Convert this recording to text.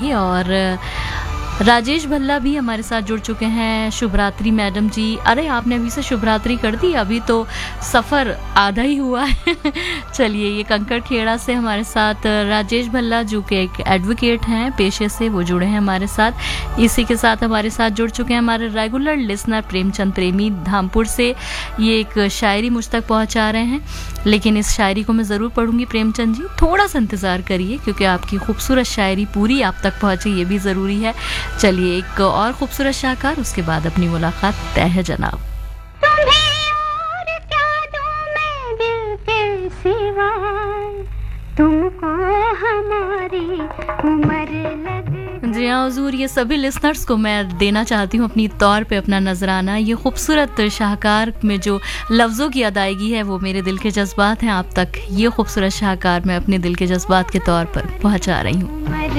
जाएगी। और राजेश भल्ला भी हमारे साथ जुड़ चुके हैं। शुभरात्रि मैडम जी। अरे आपने अभी से शुभरात्रि कर दी, अभी तो सफ़र आधा ही हुआ है। चलिए, ये कंकड़ खेड़ा से हमारे साथ राजेश भल्ला जो कि एक एडवोकेट हैं पेशे से, वो जुड़े हैं हमारे साथ। इसी के साथ हमारे साथ जुड़ चुके हैं हमारे रेगुलर लिसनर प्रेमचंद प्रेमी धामपुर से। ये एक शायरी मुझ तक पहुंचा रहे हैं, लेकिन इस शायरी को मैं ज़रूर पढ़ूंगी प्रेमचंद जी, थोड़ा सा इंतज़ार करिए, क्योंकि आपकी खूबसूरत शायरी पूरी आप तक पहुंचे ये भी ज़रूरी है। चलिए, एक और खूबसूरत शाहकार, उसके बाद अपनी मुलाकात तय है जनाब। तुम्हें और क्या दूं मैं दिल के सिवा, तुमको हमारी उम्र लग। जी हाँ हुजूर, ये सभी लिसनर्स को मैं देना चाहती हूँ अपनी तौर पे अपना नजराना। ये खूबसूरत शाहकार में जो लफ्ज़ों की अदायगी है वो मेरे दिल के जज्बात हैं आप तक। ये खूबसूरत शाहकार मैं अपने दिल के जज्बात के तौर पर पहुँचा रही हूँ।